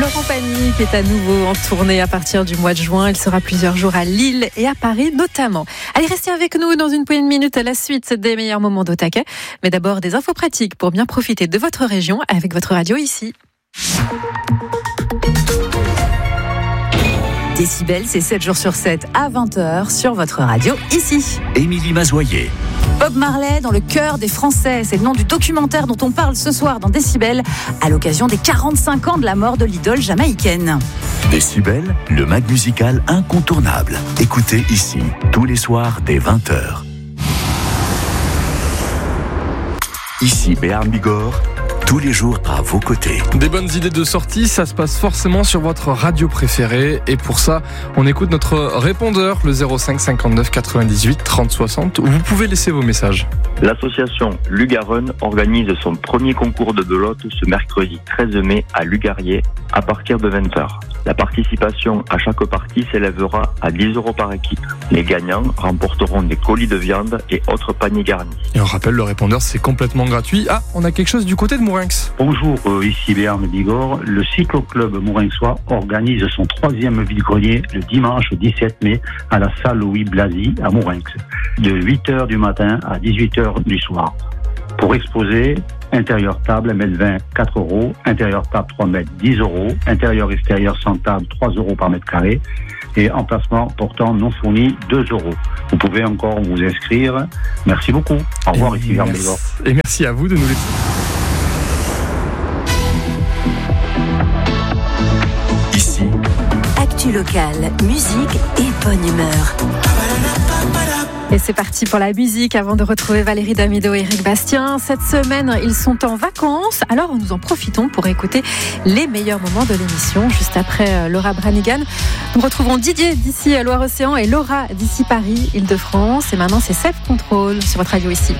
Laurent Pagny qui est à nouveau en tournée à partir du mois de juin. Il sera plusieurs jours à Lille et à Paris notamment. Allez, restez avec nous dans une poignée de minutes à la suite des meilleurs moments d'Au-Taquet. Mais d'abord des infos pratiques pour bien profiter de votre région avec votre radio ici. Décibel, c'est 7 jours sur 7 à 20h sur votre radio ici. Émilie Mazoyer. Bob Marley dans le cœur des Français, c'est le nom du documentaire dont on parle ce soir dans Décibel à l'occasion des 45 ans de la mort de l'idole jamaïcaine. Décibel, le mag musical incontournable. Écoutez ici, tous les soirs dès 20h. Ici Béarn Bigorre, tous les jours à vos côtés. Des bonnes idées de sortie, ça se passe forcément sur votre radio préférée. Et pour ça, on écoute notre répondeur, le 05 59 98 30 60, où vous pouvez laisser vos messages. L'association Lugaronne organise son premier concours de belote ce mercredi 13 mai à Lugarier à partir de 20h. La participation à chaque partie s'élèvera à 10 € par équipe. Les gagnants remporteront des colis de viande et autres paniers garnis. Et on rappelle, le répondeur, c'est complètement gratuit. Ah, on a quelque chose du côté de Mourinx. Bonjour, ici Béarn Bigorre. Le cyclo-club mourinxois organise son 3e vide-grenier le dimanche 17 mai à la salle Louis Blasi à Mourinx, de 8h du matin à 18h du soir. Pour exposer, intérieur table, 1m20, 4 €, intérieur table 3 mètres, 10 €, intérieur extérieur sans table, 3 € par mètre carré, et emplacement portant non fourni, 2 €. Vous pouvez encore vous inscrire. Merci beaucoup. Au revoir, ici Béarn Bigorre. Et merci à vous de nous laisser. Ici, Actu locale, musique et bonne humeur. Et c'est parti pour la musique avant de retrouver Valérie Damido et Eric Bastien. Cette semaine, ils sont en vacances. Alors, nous en profitons pour écouter les meilleurs moments de l'émission. Juste après Laura Branigan, nous retrouvons Didier d'ici Loire-Océan et Laura d'ici Paris, Île-de-France. Et maintenant, c'est Self Control sur votre radio ici.